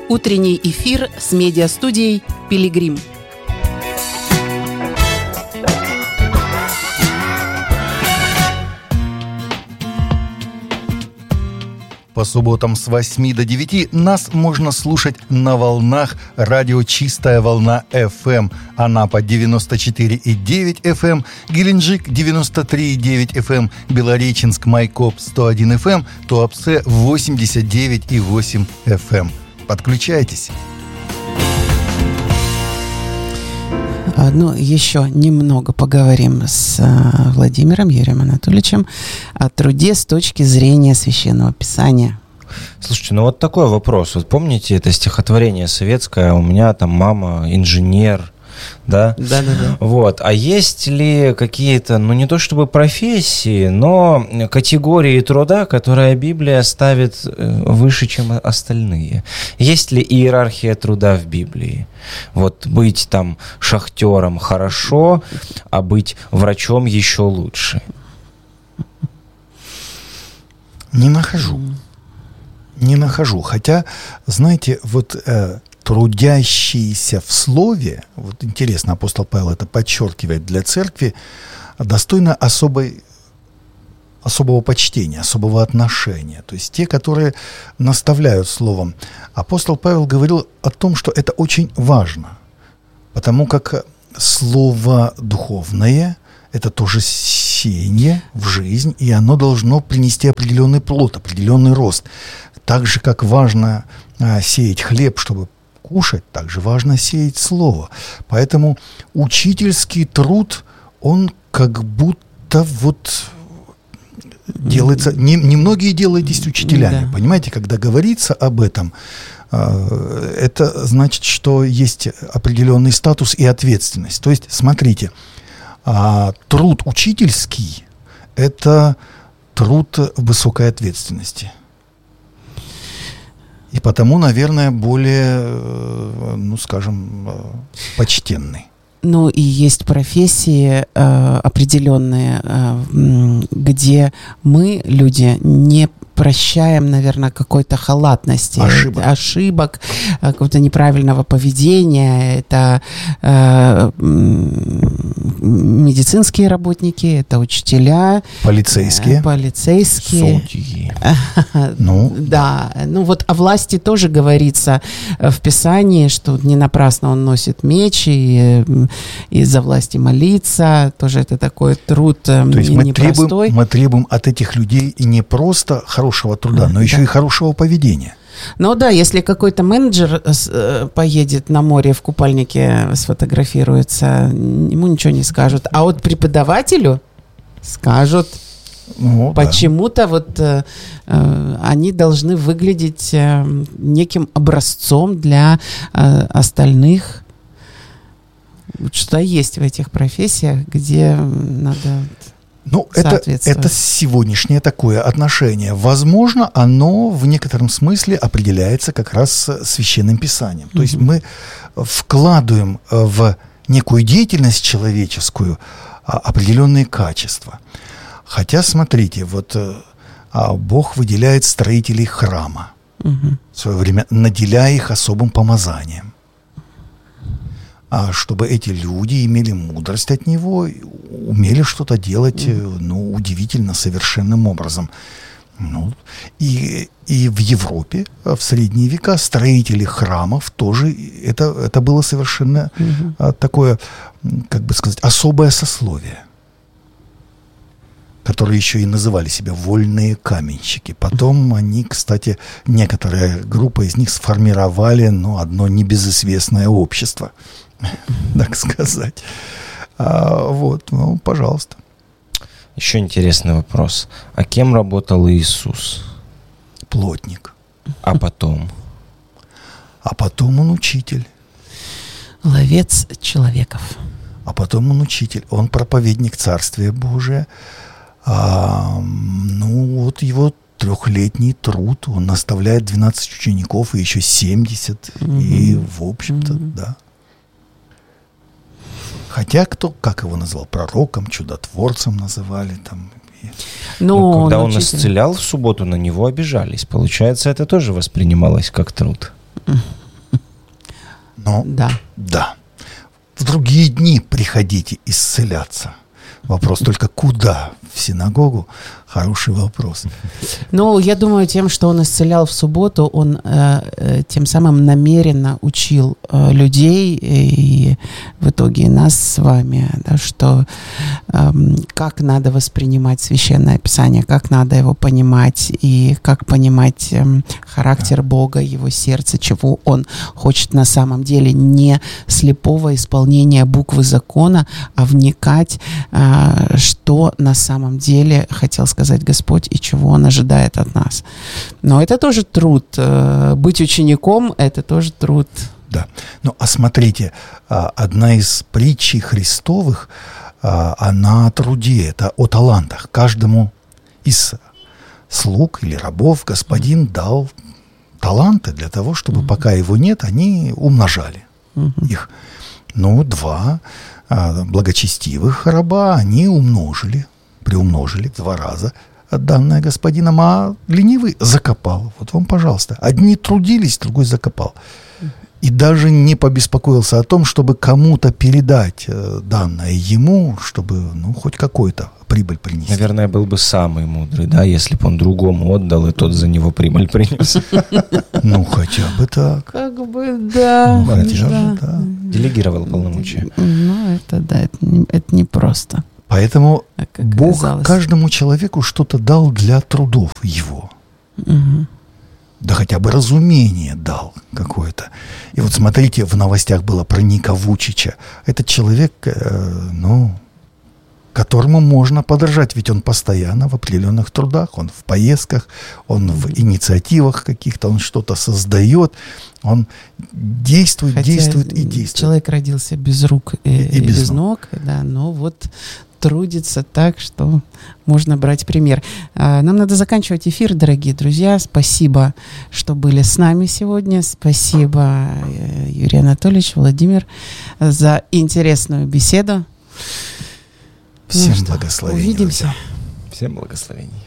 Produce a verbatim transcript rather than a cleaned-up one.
Утренний эфир с медиастудией «Пилигрим». По субботам с восьми до девяти нас можно слушать на волнах радио «Чистая волна эф эм». Анапа девяносто четыре и девять эф эм, Геленджик девяносто три и девять эф эм, Белореченск Майкоп сто один эф эм, Туапсе восемьдесят девять и восемь эф эм. Подключайтесь. Ну, еще немного поговорим с uh, Владимиром Юрием Анатольевичем о труде с точки зрения Священного Писания. Слушайте, ну вот такой вопрос. Вот помните, это стихотворение советское, у меня там мама инженер, да? Да, да, да. Вот. А есть ли какие-то, ну не то чтобы профессии, но категории труда, которые Библия ставит выше, чем остальные? Есть ли иерархия труда в Библии? Вот быть там шахтером хорошо, а быть врачом еще лучше? Не нахожу. Не нахожу. Хотя, знаете, вот... Э, трудящиеся в слове, вот интересно, апостол Павел это подчеркивает, для церкви достойно особой, особого почтения, особого отношения. То есть те, которые наставляют словом. Апостол Павел говорил о том, что это очень важно, потому как слово духовное – это тоже сеяние в жизнь, и оно должно принести определенный плод, определенный рост. Так же, как важно а, сеять хлеб, чтобы кушать, также важно сеять слово. Поэтому учительский труд, он как будто вот делается... Не, немногие делаетесь учителями. Да. Понимаете, когда говорится об этом, это значит, что есть определенный статус и ответственность. То есть, смотрите, труд учительский – это труд высокой ответственности. И потому, наверное, более, ну, скажем, почтенный. Ну, и есть профессии э, определенные, э, где мы, люди, не прощаем, наверное, какой-то халатности, ошибок, ошибок какого-то неправильного поведения. Это э, медицинские работники, это учителя, полицейские, э, полицейские, судьи. Ну, да, ну вот о власти тоже говорится в Писании, что не напрасно он носит меч и из-за власти молиться. Тоже это такой труд непростой. То есть мы требуем, мы требуем от этих людей не просто хорошего труда, но еще да. и хорошего поведения. Ну да, если какой-то менеджер поедет на море в купальнике, сфотографируется, ему ничего не скажут. А вот преподавателю скажут. Ну, почему-то да. вот э, э, они должны выглядеть э, неким образцом для э, остальных. Что есть в этих профессиях, где надо ну, это, это сегодняшнее такое отношение. Возможно, оно в некотором смысле определяется как раз Священным Писанием. То mm-hmm. есть мы вкладываем в некую деятельность человеческую определенные качества. Хотя, смотрите, вот Бог выделяет строителей храма mm-hmm. в свое время, наделяя их особым помазанием. А чтобы эти люди имели мудрость от Него, умели что-то делать, ну, удивительно, совершенным образом. Ну, и, и в Европе в средние века строители храмов тоже, это, это было совершенно угу. а, такое, как бы сказать, особое сословие, которые еще и называли себя вольные каменщики. Потом они, кстати, некоторая группа из них сформировали, ну, одно небезызвестное общество, так сказать. А, вот, ну, пожалуйста. Еще интересный вопрос. А кем работал Иисус? Плотник. А потом? А потом он учитель. Ловец человеков. А потом он учитель. Он проповедник Царствия Божия. А, ну, вот его трехлетний труд. Он наставляет двенадцать учеников и еще семьдесят. Mm-hmm. И, в общем-то, mm-hmm. да. Хотя кто, как его назвал, пророком, чудотворцем называли там. Но ну, когда он, он исцелял в субботу, на него обижались. Получается, это тоже воспринималось как труд. Но Да. да. В другие дни приходите исцеляться. Вопрос только куда? В синагогу? Хороший вопрос. Ну, я думаю, тем, что он исцелял в субботу, он э, э, тем самым намеренно учил э, людей и в итоге и нас с вами, да, что э, как надо воспринимать Священное Писание, как надо его понимать и как понимать э, характер Бога, его сердце, чего он хочет на самом деле, не слепого исполнения буквы закона, а вникать, э, что на самом деле хотел сказать Господь и чего Он ожидает от нас. Но это тоже труд. Быть учеником – это тоже труд. Да. Ну, а смотрите, одна из притчей Христовых, она о труде, это о талантах. Каждому из слуг или рабов Господин дал таланты для того, чтобы mm-hmm. пока его нет, они умножали mm-hmm. их. Ну, два благочестивых раба, они умножили, приумножили в два раза данное господином, а ленивый закопал. Вот вам, пожалуйста. Одни трудились, другой закопал. И даже не побеспокоился о том, чтобы кому-то передать данное ему, чтобы, ну, хоть какой-то прибыль принести. Наверное, был бы самый мудрый, да, если бы он другому отдал, и тот за него прибыль принес. Ну, хотя бы так. Как бы, да. Ну, хотя бы, да. Делегировал полномочия. Ну, это, да, это не просто. Поэтому Бог каждому человеку что-то дал для трудов его. Угу. Да хотя бы разумение дал какое-то. И вот смотрите, в новостях было про Ника Вучича. Этот человек, э, ну, которому можно подражать, ведь он постоянно в определенных трудах, он в поездках, он в инициативах каких-то, он что-то создает, он действует, Хотя действует и действует. Человек родился без рук и, и, и без, без ног, ног, да, но вот трудится так, что можно брать пример. Нам надо заканчивать эфир, дорогие друзья. Спасибо, что были с нами сегодня. Спасибо, Юрий Анатольевич, Владимир, за интересную беседу. Всем ну, благословений. Увидимся. Всем благословений.